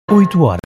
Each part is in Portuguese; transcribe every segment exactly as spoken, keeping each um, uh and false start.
Oito horas.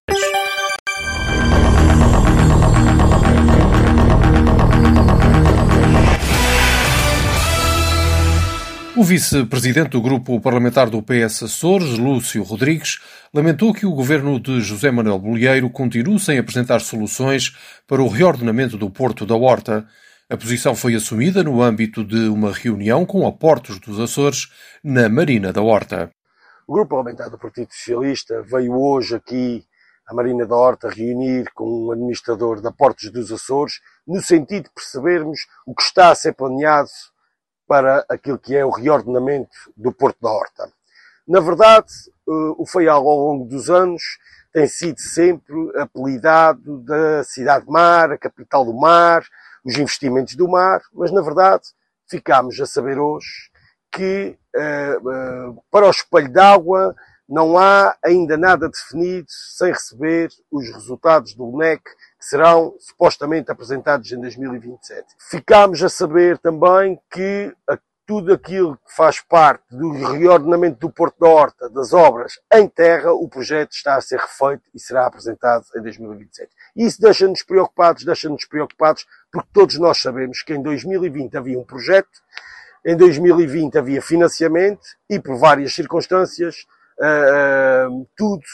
O vice-presidente do grupo parlamentar do P S Açores, Lúcio Rodrigues, lamentou que o governo de José Manuel Bolieiro continue sem apresentar soluções para o reordenamento do Porto da Horta. A posição foi assumida no âmbito de uma reunião com a Portos dos Açores, na Marina da Horta. O grupo parlamentar do Partido Socialista veio hoje aqui à Marina da Horta reunir com o administrador da Portos dos Açores, no sentido de percebermos o que está a ser planeado para aquilo que é o reordenamento do Porto da Horta. Na verdade, o Faial, ao longo dos anos, tem sido sempre apelidado da cidade-mar, a capital do mar, os investimentos do mar, mas, na verdade, ficámos a saber hoje que, para o espelho d'água, não há ainda nada definido sem receber os resultados do L N E C, que serão supostamente apresentados em dois mil e vinte e sete. Ficámos a saber também que tudo aquilo que faz parte do reordenamento do Porto da Horta, das obras em terra, o projeto está a ser refeito e será apresentado em dois mil e vinte e sete. E isso deixa-nos preocupados, deixa-nos preocupados, porque todos nós sabemos que em dois mil e vinte havia um projeto, em dois mil e vinte havia financiamento e, por várias circunstâncias, uh, uh, tudo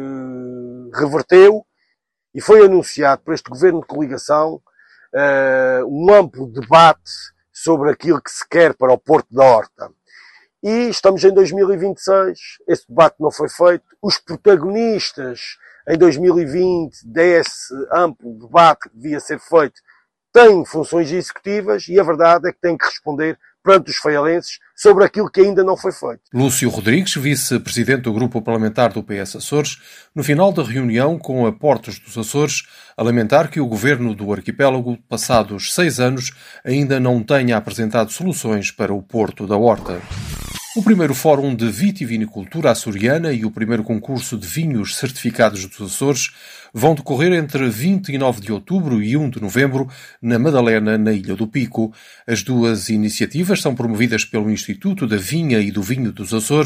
uh, reverteu. E foi anunciado por este governo de coligação uh, um amplo debate sobre aquilo que se quer para o Porto da Horta. E estamos em dois mil e vinte e seis, esse debate não foi feito. Os protagonistas em dois mil e vinte desse amplo debate que devia ser feito têm funções executivas e a verdade é que têm que responder perante os faialenses sobre aquilo que ainda não foi feito. Lúcio Rodrigues, vice-presidente do grupo parlamentar do P S Açores, no final da reunião com a Portos dos Açores, a lamentar que o governo do arquipélago, passados seis anos, ainda não tenha apresentado soluções para o Porto da Horta. O primeiro Fórum de Vitivinicultura Açoriana e o primeiro concurso de vinhos certificados dos Açores vão decorrer entre vinte e nove de outubro e um de novembro na Madalena, na Ilha do Pico. As duas iniciativas são promovidas pelo Instituto da Vinha e do Vinho dos Açores